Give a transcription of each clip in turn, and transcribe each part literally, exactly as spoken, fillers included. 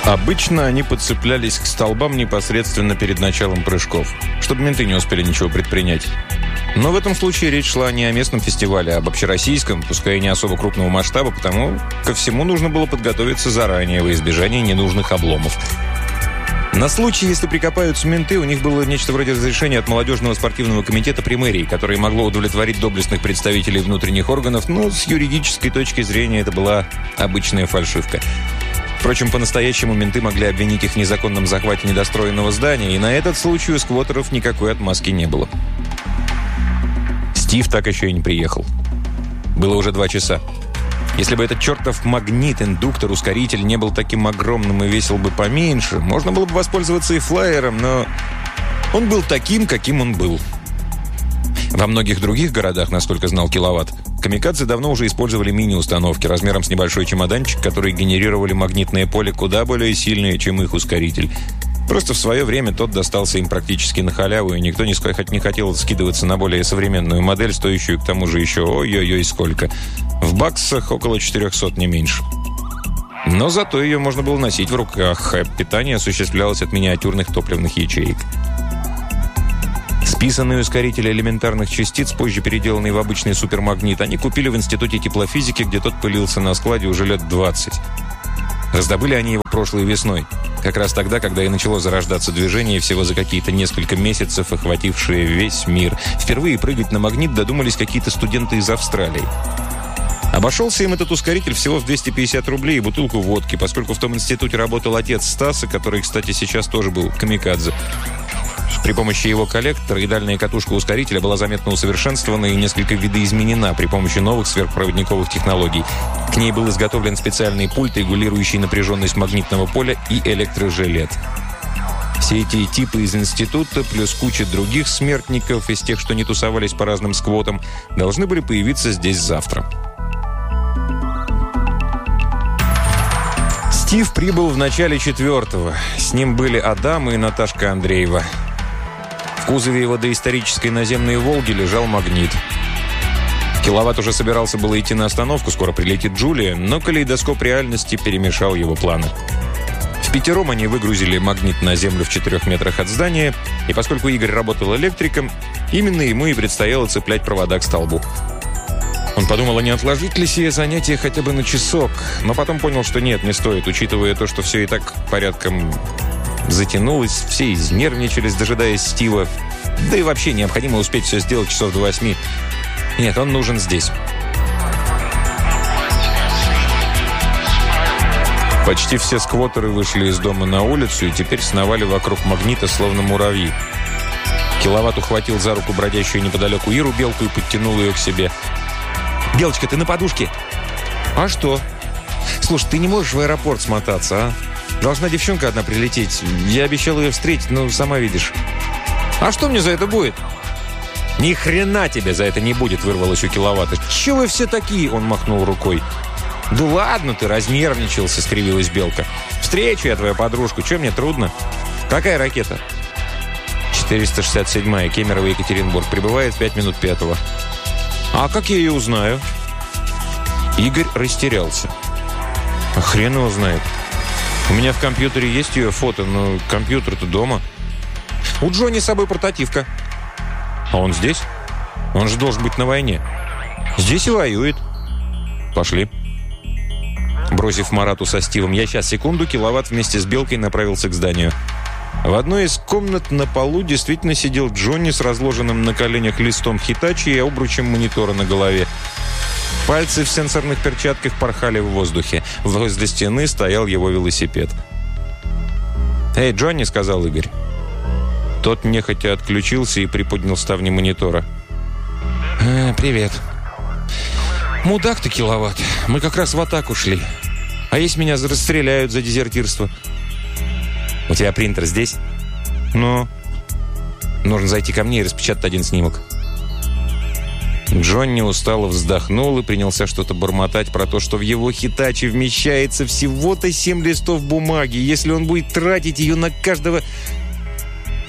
Обычно они подцеплялись к столбам непосредственно перед началом прыжков, чтобы менты не успели ничего предпринять. Но в этом случае речь шла не о местном фестивале, а об общероссийском, пускай и не особо крупного масштаба, потому ко всему нужно было подготовиться заранее во избежание ненужных обломов. На случай, если прикопаются менты, у них было нечто вроде разрешения от молодежного спортивного комитета при мэрии, которое могло удовлетворить доблестных представителей внутренних органов, но с юридической точки зрения это была обычная фальшивка. Впрочем, по-настоящему менты могли обвинить их в незаконном захвате недостроенного здания, и на этот случай у сквоттеров никакой отмазки не было. Стив так еще и не приехал. Было уже два часа. Если бы этот чертов магнит, индуктор, ускоритель не был таким огромным и весил бы поменьше, можно было бы воспользоваться и флайером, но он был таким, каким он был. Во многих других городах, насколько знал Киловатт, камикадзе давно уже использовали мини-установки размером с небольшой чемоданчик, которые генерировали магнитное поле куда более сильное, чем их ускоритель. Просто в свое время тот достался им практически на халяву, и никто не хотел скидываться на более современную модель, стоящую к тому же еще ой-ой-ой сколько. В баксах около четырехсот, не меньше. Но зато ее можно было носить в руках, а питание осуществлялось от миниатюрных топливных ячеек. Списанный ускоритель элементарных частиц, позже переделанный в обычный супермагнит, они купили в Институте теплофизики, где тот пылился на складе уже лет двадцать. Раздобыли они его прошлой весной, как раз тогда, когда и начало зарождаться движение, всего за какие-то несколько месяцев охватившее весь мир. Впервые прыгать на магнит додумались какие-то студенты из Австралии. Обошелся им этот ускоритель всего в двести пятьдесят рублей и бутылку водки, поскольку в том институте работал отец Стаса, который, кстати, сейчас тоже был камикадзе. При помощи его коллектора и дальняя катушка ускорителя была заметно усовершенствована и несколько видоизменена при помощи новых сверхпроводниковых технологий. К ней был изготовлен специальный пульт, регулирующий напряженность магнитного поля, и электрожилет. Все эти типы из института, плюс куча других смертников из тех, что не тусовались по разным сквотам, должны были появиться здесь завтра. Стив прибыл в начале четвертого. С ним были Адам и Наташка Андреева. В кузове его доисторической наземной «Волги» лежал магнит. Киловатт уже собирался было идти на остановку, скоро прилетит Джулия, но калейдоскоп реальности перемешал его планы. Впятером они выгрузили магнит на землю в четырех метрах от здания, и поскольку Игорь работал электриком, именно ему и предстояло цеплять провода к столбу. Он подумал, а не отложить ли сие занятие хотя бы на часок, но потом понял, что нет, не стоит, учитывая то, что все и так порядком затянулось, все изнервничались, дожидаясь Стива, да и вообще необходимо успеть все сделать часов до восьми. Нет, он нужен здесь. Почти все сквоттеры вышли из дома на улицу и теперь сновали вокруг магнита, словно муравьи. Киловатт ухватил за руку бродящую неподалеку Иру Белку и подтянул ее к себе. «Белочка, ты на подушке?» «А что?» «Слушай, ты не можешь в аэропорт смотаться, а? Должна девчонка одна прилететь. Я обещал ее встретить, но сама видишь». «А что мне за это будет?» «Ни хрена тебе за это не будет», — вырвалось у Киловатта. «Чего вы все такие?» — он махнул рукой. «Да ладно ты, разнервничался», — скривилась Белка. «Встречу я твою подружку, что мне трудно?» «Какая ракета?» четыреста шестьдесят седьмая, Кемерово, Екатеринбург. Прибывает в пять минут пятого. «А как я ее узнаю?» Игорь растерялся. А хрен его знает. У меня в компьютере есть ее фото, но компьютер-то дома. У Джонни с собой портативка. А он здесь? Он же должен быть на войне. Здесь и воюет. Пошли. Бросив Марату со Стивом «я сейчас, секунду», Киловатт вместе с Белкой направился к зданию. В одной из комнат на полу действительно сидел Джонни с разложенным на коленях листом Хитачи и обручем монитора на голове. Пальцы в сенсорных перчатках порхали в воздухе. Возле стены стоял его велосипед. «Эй, Джонни», — сказал Игорь. Тот нехотя отключился и приподнял ставни монитора. «А, привет. Мудак ты, Киловатт. Мы как раз в атаку шли. А если меня расстреляют за дезертирство?» «У тебя принтер здесь?» «Ну?» «Нужно зайти ко мне и распечатать один снимок». Джонни устало вздохнул и принялся что-то бормотать про то, что в его Хитачи вмещается всего-то семь листов бумаги. Если он будет тратить ее на каждого...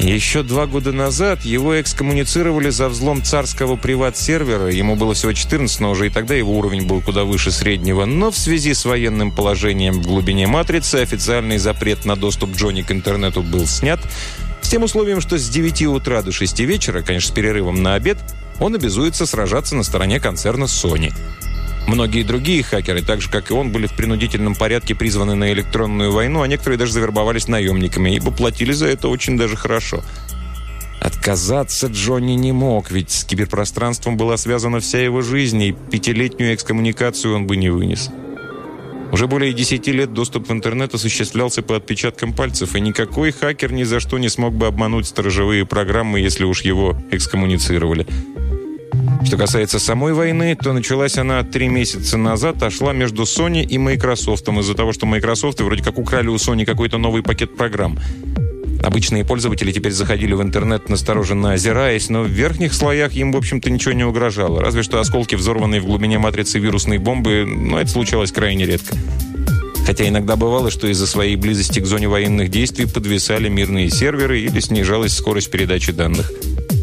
Еще два года назад его экскоммуницировали за взлом царского приват-сервера. Ему было всего четырнадцать, но уже и тогда его уровень был куда выше среднего. Но в связи с военным положением в глубине матрицы официальный запрет на доступ Джонни к интернету был снят. С тем условием, что с девяти утра до шести вечера, конечно, с перерывом на обед, он обязуется сражаться на стороне концерна Sony. Многие другие хакеры, так же, как и он, были в принудительном порядке призваны на электронную войну, а некоторые даже завербовались наемниками, ибо платили за это очень даже хорошо. Отказаться Джонни не мог, ведь с киберпространством была связана вся его жизнь, и пятилетнюю экскоммуникацию он бы не вынес. Уже более десяти лет доступ в интернет осуществлялся по отпечаткам пальцев, и никакой хакер ни за что не смог бы обмануть сторожевые программы, если уж его экскоммуницировали. Что касается самой войны, то началась она три месяца назад, а шла между Sony и Microsoft, из-за того, что Microsoft вроде как украли у Sony какой-то новый пакет программ. Обычные пользователи теперь заходили в интернет, настороженно озираясь, но в верхних слоях им, в общем-то, ничего не угрожало. Разве что осколки, взорванные в глубине матрицы вирусной бомбы, но это случалось крайне редко. Хотя иногда бывало, что из-за своей близости к зоне военных действий подвисали мирные серверы или снижалась скорость передачи данных.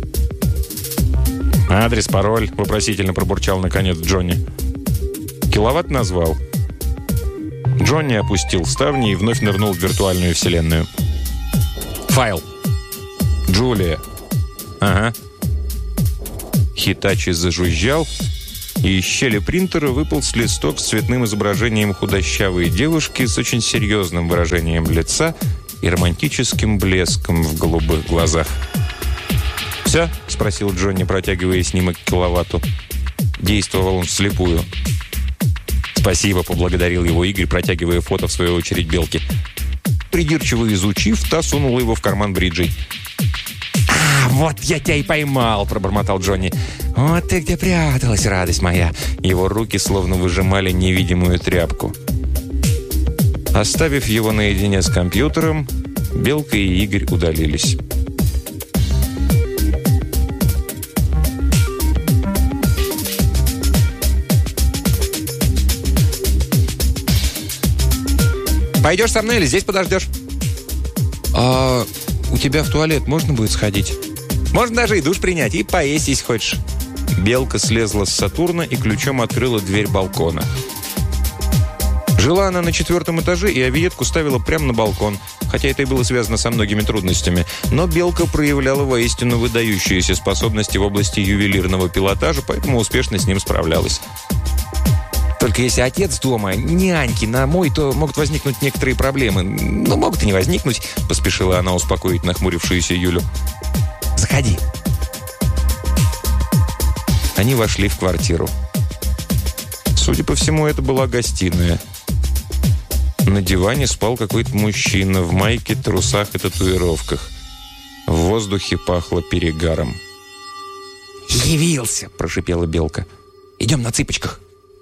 «Адрес, пароль», — вопросительно пробурчал наконец Джонни. Киловатт назвал. Джонни опустил ставни и вновь нырнул в виртуальную вселенную. «Файл». «Джулия». «Ага». Хитачи зажужжал, и из щели принтера выполз листок с цветным изображением худощавой девушки с очень серьезным выражением лица и романтическим блеском в голубых глазах. «Все?» – спросил Джонни, протягивая снимок к Киловатту. Действовал он вслепую. «Спасибо», – поблагодарил его Игорь, протягивая фото, в свою очередь, Белке. Придирчиво изучив, та сунула его в карман бриджей. «А, вот я тебя и поймал!» – пробормотал Джонни. «Вот ты где пряталась, радость моя!» Его руки словно выжимали невидимую тряпку. Оставив его наедине с компьютером, Белка и Игорь удалились. «Пойдешь со мной или здесь подождешь?» «А у тебя в туалет можно будет сходить?» «Можно даже и душ принять, и поесть, если хочешь». Белка слезла с Сатурна и ключом открыла дверь балкона. Жила она на четвертом этаже, и авиетку ставила прямо на балкон, хотя это и было связано со многими трудностями. Но Белка проявляла воистину выдающиеся способности в области ювелирного пилотажа, поэтому успешно с ним справлялась. «Только если отец дома, няньки на мой, то могут возникнуть некоторые проблемы. Но могут и не возникнуть», — поспешила она успокоить нахмурившуюся Юлю. «Заходи». Они вошли в квартиру. Судя по всему, это была гостиная. На диване спал какой-то мужчина в майке, трусах и татуировках. В воздухе пахло перегаром. «Явился!» – прошипела Белка. «Идем на цыпочках».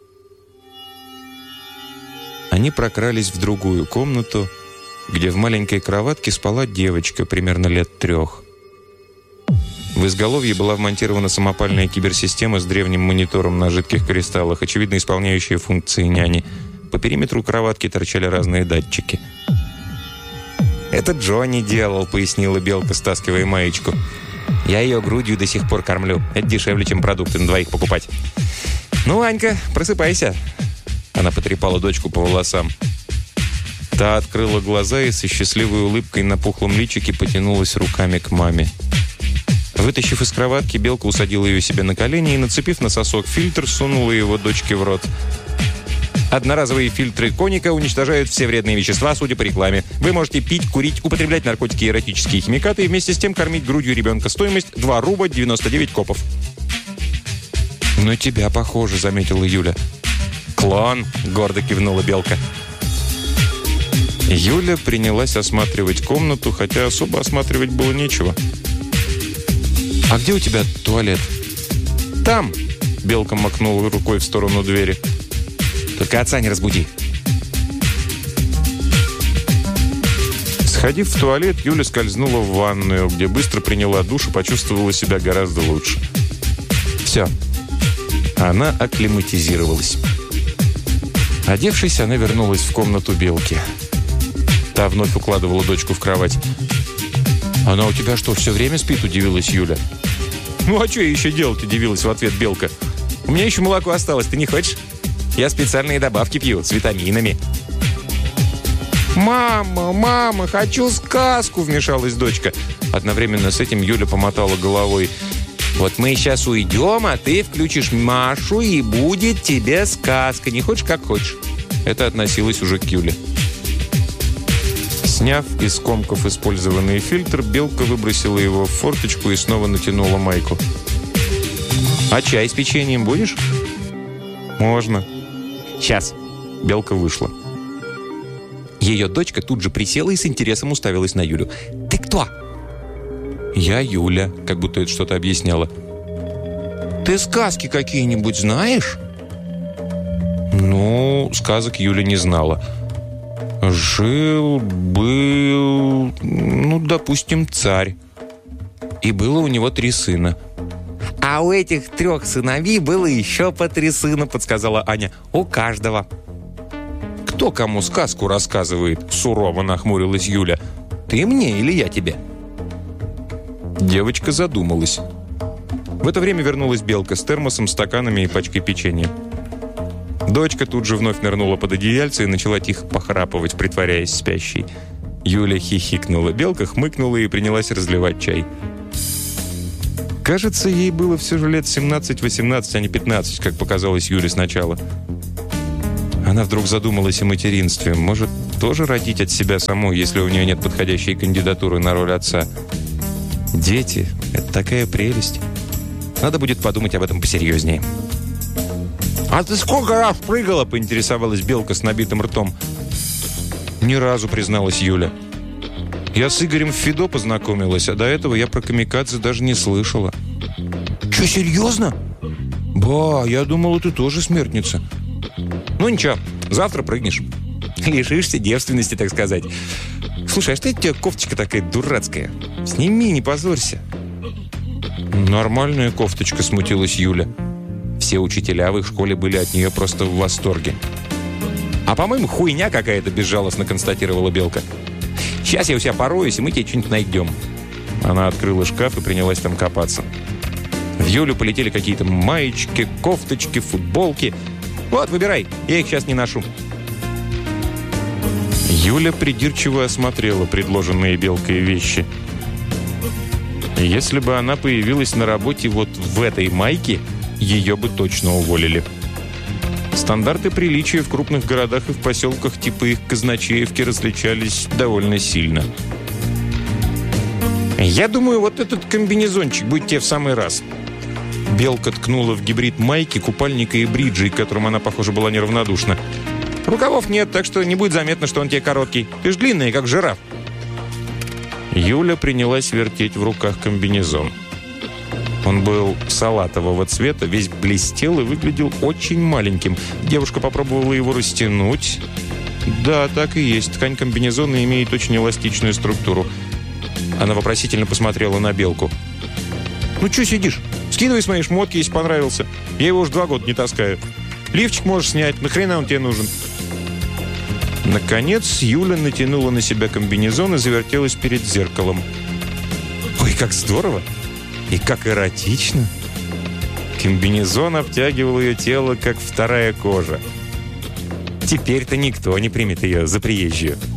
Они прокрались в другую комнату, где в маленькой кроватке спала девочка примерно лет трех. В изголовье была вмонтирована самопальная киберсистема с древним монитором на жидких кристаллах, очевидно исполняющая функции няни. По периметру кроватки торчали разные датчики. «Это Джонни делал», — пояснила Белка, стаскивая маечку. «Я ее грудью до сих пор кормлю. Это дешевле, чем продукты на двоих покупать». «Ну, Анька, просыпайся». Она потрепала дочку по волосам. Та открыла глаза и со счастливой улыбкой на пухлом личике потянулась руками к маме. Вытащив из кроватки, Белка усадила ее себе на колени и, нацепив на сосок фильтр, сунула его дочке в рот. Одноразовые фильтры Коника уничтожают все вредные вещества, судя по рекламе. Вы можете пить, курить, употреблять наркотики и эротические химикаты и вместе с тем кормить грудью ребенка. Стоимость два рубля девяносто девять копов. «На тебя похоже», — заметила Юля. «Клон», — гордо кивнула Белка. Юля принялась осматривать комнату, хотя особо осматривать было нечего. «А где у тебя туалет?» «Там», — Белка махнула рукой в сторону двери. «Только отца не разбуди». Сходив в туалет, Юля скользнула в ванную, где быстро приняла душ и почувствовала себя гораздо лучше. Все. Она акклиматизировалась. Одевшись, она вернулась в комнату Белки. Та вновь укладывала дочку в кровать. «Она у тебя что, все время спит?» – удивилась Юля. «Ну, а что ей еще делать?» – удивилась в ответ Белка. «У меня еще молоко осталось, ты не хочешь? Я специальные добавки пью с витаминами». «Мама, мама, хочу сказку!» – вмешалась дочка. Одновременно с этим Юля помотала головой. «Вот мы сейчас уйдем, а ты включишь Машу, и будет тебе сказка. Не хочешь, как хочешь». Это относилось уже к Юле. Сняв из комков использованный фильтр, Белка выбросила его в форточку и снова натянула майку. «А чай с печеньем будешь?» «Можно». «Сейчас». Белка вышла. Ее дочка тут же присела и с интересом уставилась на Юлю. «Ты кто?» «Я Юля», как будто это что-то объясняла. «Ты сказки какие-нибудь знаешь?» Ну, сказок Юля не знала. Жил, был, ну, допустим, царь. И было у него три сына. «А у этих трех сыновей было еще по три сына», подсказала Аня. «У каждого». «Кто кому сказку рассказывает?» Сурово нахмурилась Юля. «Ты мне или я тебе?» Девочка задумалась. В это время вернулась Белка с термосом, стаканами и пачкой печенья. Дочка тут же вновь нырнула под одеяльце и начала тихо похрапывать, притворяясь спящей. Юля хихикнула. Белка хмыкнула и принялась разливать чай. Кажется, ей было все же лет семнадцать-восемнадцать, а не пятнадцать, как показалось Юле сначала. Она вдруг задумалась о материнстве. Может, тоже родить от себя самой, если у нее нет подходящей кандидатуры на роль отца? Дети – это такая прелесть. Надо будет подумать об этом посерьезнее. «А ты сколько раз прыгала?» – поинтересовалась Белка с набитым ртом. «Ни разу», – призналась Юля. «Я с Игорем в Фидо познакомилась, а до этого я про камикадзе даже не слышала». «Что, серьезно?» «Ба, я думала, ты тоже смертница». «Ну ничего, завтра прыгнешь. Лишишься девственности, так сказать. Слушай, а что это у тебя кофточка такая дурацкая? Сними, не позорься». «Нормальная кофточка», – смутилась Юля. Все учителя в их школе были от нее просто в восторге. «А, по-моему, хуйня какая-то», – безжалостно констатировала Белка. «Сейчас я у себя пороюсь, и мы тебе что-нибудь найдем». Она открыла шкаф и принялась там копаться. В Юлю полетели какие-то маечки, кофточки, футболки. «Вот, выбирай, я их сейчас не ношу». Юля придирчиво осмотрела предложенные Белкой вещи. Если бы она появилась на работе вот в этой майке, ее бы точно уволили. Стандарты приличия в крупных городах и в поселках типа их Казначеевки различались довольно сильно. «Я думаю, вот этот комбинезончик будет тебе в самый раз». Белка ткнула в гибрид майки, купальника и бриджей, к которым она, похоже, была неравнодушна. «Рукавов нет, так что не будет заметно, что он тебе короткий. Ты ж длинный, как жираф». Юля принялась вертеть в руках комбинезон. Он был салатового цвета, весь блестел и выглядел очень маленьким. Девушка попробовала его растянуть. Да, так и есть. Ткань комбинезона имеет очень эластичную структуру. Она вопросительно посмотрела на Белку. «Ну, что сидишь? Скидывай с моей шмотки, если понравился. Я его уже два года не таскаю. Лифчик можешь снять. Нахрена он тебе нужен?» Наконец, Юля натянула на себя комбинезон и завертелась перед зеркалом. «Ой, как здорово! И как эротично!» Комбинезон обтягивал ее тело, как вторая кожа. Теперь-то никто не примет ее за приезжую.